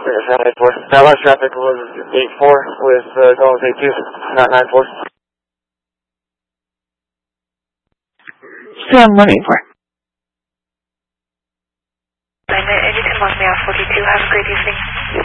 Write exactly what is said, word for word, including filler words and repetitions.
seven eight four. That last traffic was eight four with uh, going with eight two, not nine four. seven one eight four. Anytime on me off forty-two. Have a great evening.